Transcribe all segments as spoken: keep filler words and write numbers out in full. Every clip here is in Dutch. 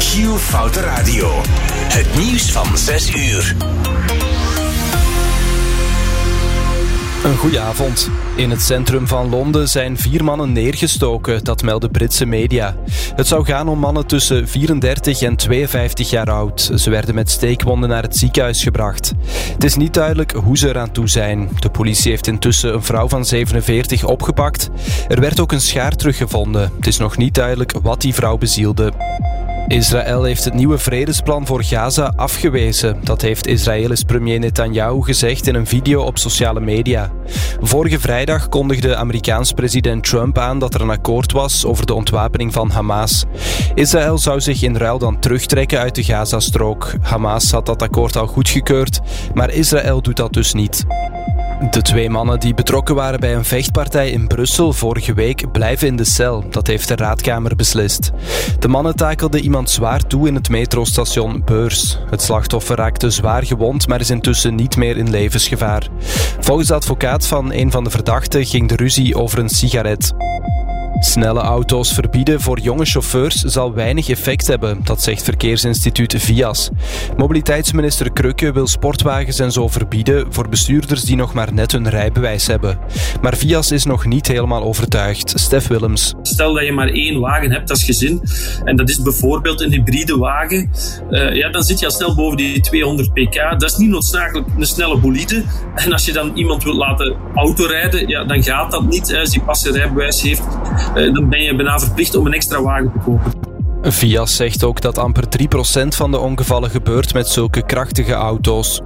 Giel Foute Radio. Het nieuws van zes uur. Een goeie avond. In het centrum van Londen zijn vier mannen neergestoken, dat melden Britse media. Het zou gaan om mannen tussen vierendertig en tweeënvijftig jaar oud. Ze werden met steekwonden naar het ziekenhuis gebracht. Het is niet duidelijk hoe ze eraan toe zijn. De politie heeft intussen een vrouw van zevenenveertig opgepakt. Er werd ook een schaar teruggevonden. Het is nog niet duidelijk wat die vrouw bezielde. Israël heeft het nieuwe vredesplan voor Gaza afgewezen. Dat heeft Israëlisch premier Netanyahu gezegd in een video op sociale media. Vorige vrijdag kondigde Amerikaans president Trump aan dat er een akkoord was over de ontwapening van Hamas. Israël zou zich in ruil dan terugtrekken uit de Gazastrook. Hamas had dat akkoord al goedgekeurd, maar Israël doet dat dus niet. De twee mannen die betrokken waren bij een vechtpartij in Brussel vorige week blijven in de cel. Dat heeft de raadkamer beslist. De mannen takelden iemand zwaar toe in het metrostation Beurs. Het slachtoffer raakte zwaar gewond, maar is intussen niet meer in levensgevaar. Volgens de advocaat van een van de verdachten ging de ruzie over een sigaret. Snelle auto's verbieden voor jonge chauffeurs zal weinig effect hebben, dat zegt verkeersinstituut V I A S. Mobiliteitsminister Krökke wil sportwagens en zo verbieden voor bestuurders die nog maar net hun rijbewijs hebben. Maar V I A S is nog niet helemaal overtuigd. Stef Willems. Stel dat je maar één wagen hebt als gezin, en dat is bijvoorbeeld een hybride wagen, uh, ja, dan zit je al snel boven die tweehonderd pk. Dat is niet noodzakelijk een snelle bolide. En als je dan iemand wilt laten autorijden, ja, dan gaat dat niet. Als die pas een rijbewijs heeft, uh, dan ben je bijna verplicht om een extra wagen te kopen. V I A S zegt ook dat amper drie procent van de ongevallen gebeurt met zulke krachtige auto's.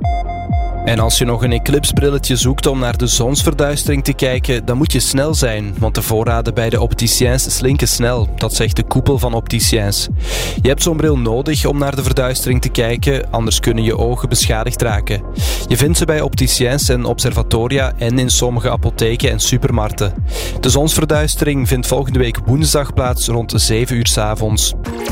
En als je nog een eclipsbrilletje zoekt om naar de zonsverduistering te kijken, dan moet je snel zijn, want de voorraden bij de opticiens slinken snel. Dat zegt de koepel van opticiens. Je hebt zo'n bril nodig om naar de verduistering te kijken, anders kunnen je ogen beschadigd raken. Je vindt ze bij opticiens en observatoria en in sommige apotheken en supermarkten. De zonsverduistering vindt volgende week woensdag plaats rond zeven uur 's avonds.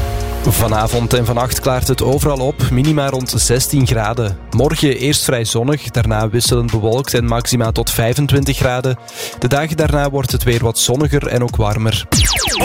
Vanavond en vannacht klaart het overal op, minima rond zestien graden. Morgen eerst vrij zonnig, daarna wisselend bewolkt en maxima tot vijfentwintig graden. De dagen daarna wordt het weer wat zonniger en ook warmer.